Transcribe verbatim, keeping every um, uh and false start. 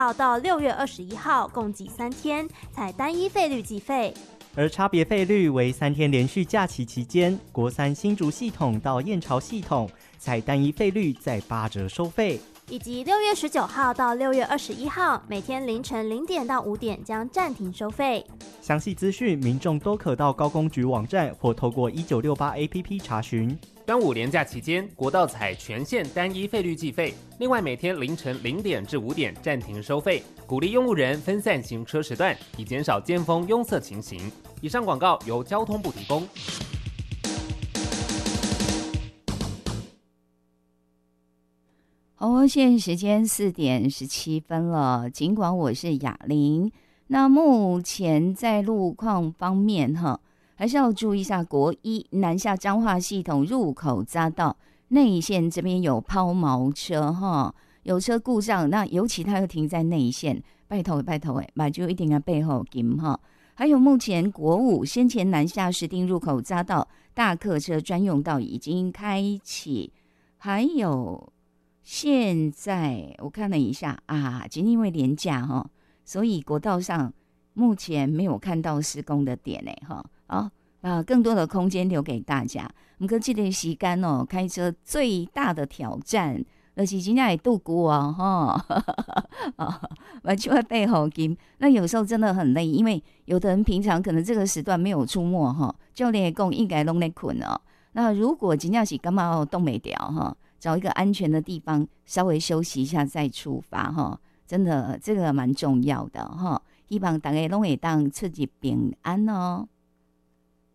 号到六月二十一号，共计三天，采单一费率计费。 而差别费率为三天连续假期期间，国三新竹系统到燕巢系统，采单一费率在八折收费。 以及六月十九号到六月二十一号，每天凌晨零点到五点将暂停收费。 详细资讯，民众都可到高工局网站或透过一九六八 A P P 查询。 端午连假期间，国道采全线单一费率计费，另外每天凌晨零点至五点暂停收费，鼓励用路人分散行车时段，以减少尖峰拥塞情形。以上广告由交通部提供。 好，现在时间四点十七分了。尽管我是雅玲，那目前在路况方面哈，还是要注意一下国一南下彰化系统入口匝道内线这边有抛锚车哈，有车故障，那尤其它又停在内线，拜托拜托哎，把就一定要背后紧哈。还有目前国五先前南下石碇入口匝道大客车专用道已经开启，还有。现在我看了一下啊，今天因为连假哈，所以国道上目前没有看到施工的点哎哈，好啊，更多的空间留给大家。不过这段时间哦，开车最大的挑战，就是真的会度过哦哈，啊，完全会背后筋。那有时候真的很累，因为有的人平常可能这个时段没有出没哈，教练讲应该拢在困哦。那如果真的是感觉动不掉哈。找一个安全的地方稍微休息一下再出发哈，真的这个蛮重要的哈，希望大家都会当出入平安哦。